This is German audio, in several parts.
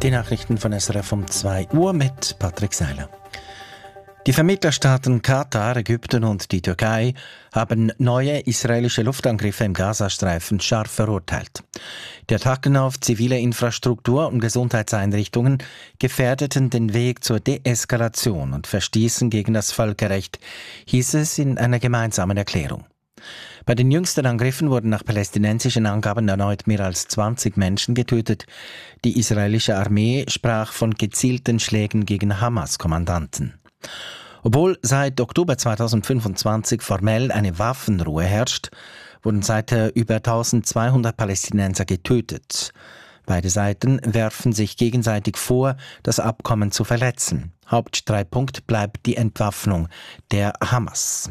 Die Nachrichten von SRF um 2 Uhr mit Patrick Seiler. Die Vermittlerstaaten Katar, Ägypten und die Türkei haben neue israelische Luftangriffe im Gazastreifen scharf verurteilt. Die Attacken auf zivile Infrastruktur und Gesundheitseinrichtungen gefährdeten den Weg zur Deeskalation und verstießen gegen das Völkerrecht, hieß es in einer gemeinsamen Erklärung. Bei den jüngsten Angriffen wurden nach palästinensischen Angaben erneut mehr als 20 Menschen getötet. Die israelische Armee sprach von gezielten Schlägen gegen Hamas-Kommandanten. Obwohl seit Oktober 2025 formell eine Waffenruhe herrscht, wurden seither über 1200 Palästinenser getötet. Beide Seiten werfen sich gegenseitig vor, das Abkommen zu verletzen. Hauptstreitpunkt bleibt die Entwaffnung der Hamas.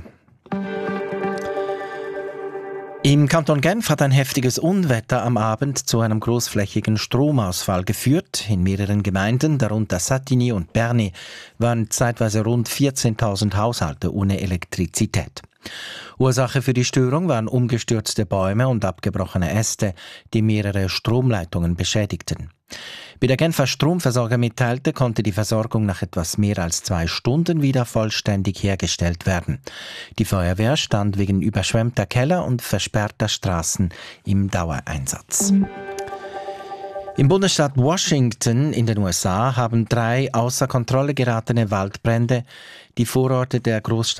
Im Kanton Genf hat ein heftiges Unwetter am Abend zu einem großflächigen Stromausfall geführt. In mehreren Gemeinden, darunter Satigny und Bernay, waren zeitweise rund 14.000 Haushalte ohne Elektrizität. Ursache für die Störung waren umgestürzte Bäume und abgebrochene Äste, die mehrere Stromleitungen beschädigten. Wie der Genfer Stromversorger mitteilte, konnte die Versorgung nach etwas mehr als 2 Stunden wieder vollständig hergestellt werden. Die Feuerwehr stand wegen überschwemmter Keller und versperrter Straßen im Dauereinsatz. Im Bundesstaat Washington in den USA haben 3 außer Kontrolle geratene Waldbrände die Vororte der Großstadt